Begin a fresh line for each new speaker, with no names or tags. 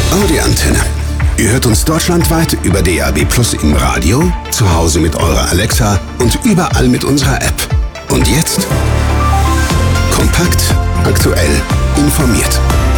Audi-Antenne. Ihr hört uns deutschlandweit über DAB+ im Radio, zu Hause mit eurer Alexa und überall mit unserer App. Und jetzt? Kompakt, aktuell, informiert.